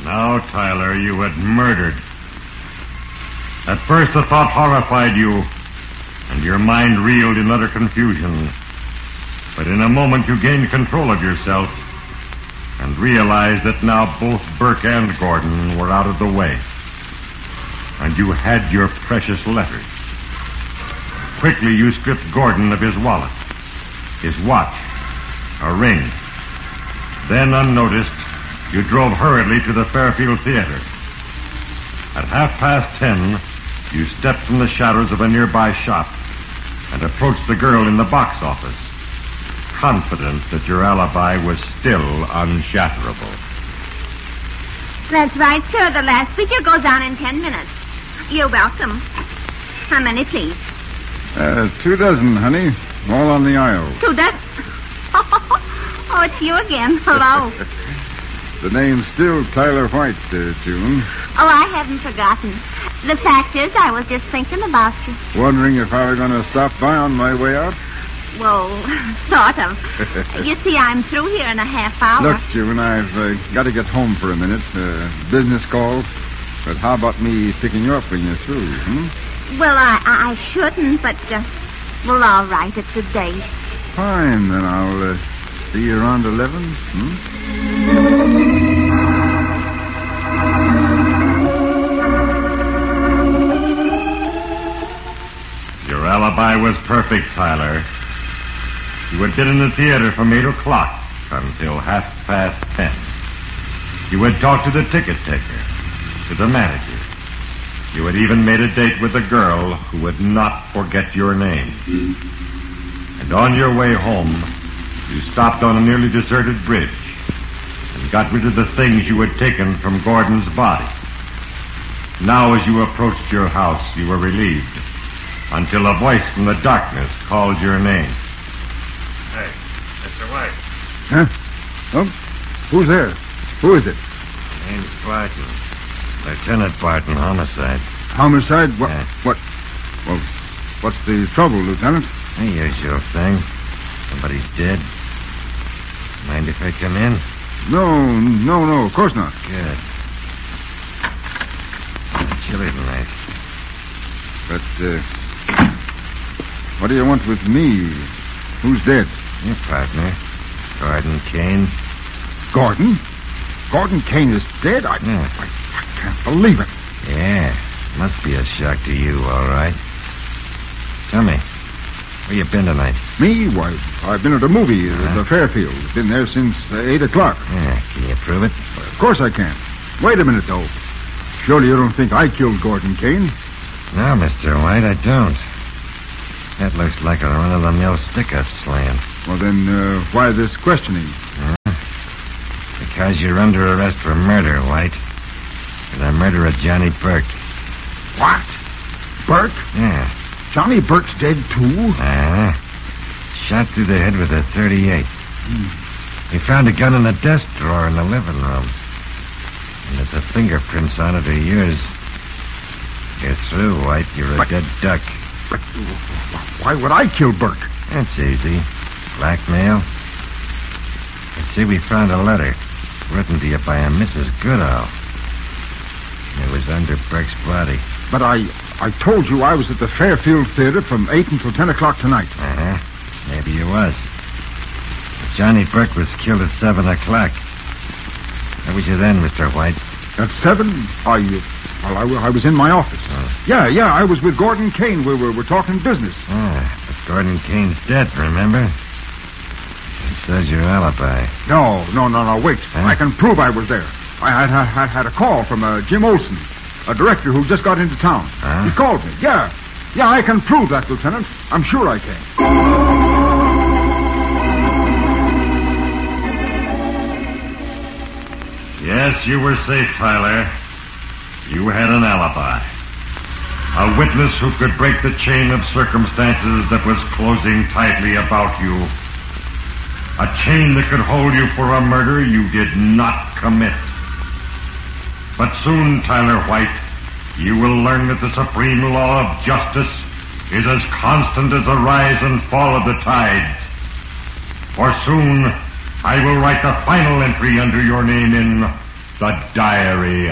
Now, Tyler, you had murdered. At first, the thought horrified you, and your mind reeled in utter confusion. But in a moment, you gained control of yourself and realized that now both Burke and Gordon were out of the way. And you had your precious letters. Quickly, you stripped Gordon of his wallet, his watch, a ring. Then, unnoticed, you drove hurriedly to the Fairfield Theater. At 10:30, you stepped from the shadows of a nearby shop and approached the girl in the box office, confident that your alibi was still unshatterable. That's right, sir. The last feature goes on in 10 minutes. You're welcome. How many, please? 2 dozen, honey. All on the aisle. 2 dozen? Oh, it's you again. Hello. The name's still Tyler White, June. Oh, I haven't forgotten. The fact is, I was just thinking about you. Wondering if I were going to stop by on my way out? Well, sort of. You see, I'm through here in a half hour. Look, June, I've got to get home for a minute. Business call. But how about me picking you up when you're through, Well, I shouldn't, but, well, all right, it's a date. Fine, then I'll see you around 11, Your alibi was perfect, Tyler. You had been in the theater from 8 o'clock until 10:30. You had talked to the ticket taker, to the manager. You had even made a date with a girl who would not forget your name. And on your way home, you stopped on a nearly deserted bridge and got rid of the things you had taken from Gordon's body. Now, as you approached your house, you were relieved until a voice from the darkness called your name. Hey, Mr. White. Huh? Oh, who's there? Who is it? My name's Barton. Lieutenant Barton, homicide. Homicide? What? Yeah. What? Well, what's the trouble, Lieutenant? The usual thing. Somebody's dead. Mind if I come in? No, of course not. Good. Chilly tonight. But, what do you want with me? Who's dead? Your partner, Gordon Kane. Gordon? Gordon Kane is dead? I can't believe it. Yeah, must be a shock to you, all right. Tell me, where you been tonight? Me? Why, I've been at a movie at the Fairfield. Been there since 8 o'clock. Yeah, can you prove it? Well, of course I can. Wait a minute, though. Surely you don't think I killed Gordon Kane? No, Mr. White, I don't. That looks like a run-of-the-mill stick-up slam. Well, then, why this questioning? Because you're under arrest for murder, White. For the murder of Johnny Burke. What? Burke? Yeah. Johnny Burke's dead, too? Shot through the head with a .38. We found a gun in a desk drawer in the living room. And there's the fingerprints on it are yours. You're through, White. You're a dead duck. But why would I kill Burke? That's easy. Blackmail. You see, we found a letter written to you by a Mrs. Goodall. It was under Burke's body. But I told you I was at the Fairfield Theater from 8 until 10 o'clock tonight. Maybe you was. But Johnny Burke was killed at 7 o'clock. Where was you then, Mr. White? At 7? I was in my office. Yeah, I was with Gordon Kane. We were talking business. But Gordon Kane's dead, remember? It says your alibi. No, wait. I can prove I was there. I had a call from Jim Olson, a director who just got into town. He called me. Yeah, I can prove that, Lieutenant. I'm sure I can. Yes, you were safe, Tyler. You had an alibi. A witness who could break the chain of circumstances that was closing tightly about you. A chain that could hold you for a murder you did not commit. But soon, Tyler White, you will learn that the supreme law of justice is as constant as the rise and fall of the tides. For soon, I will write the final entry under your name in The Diary